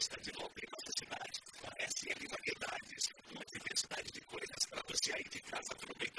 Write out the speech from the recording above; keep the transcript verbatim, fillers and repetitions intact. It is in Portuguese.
está de volta em nossa cidade. Parece ali variedades, uma diversidade de coisas para você aí de casa aproveitar.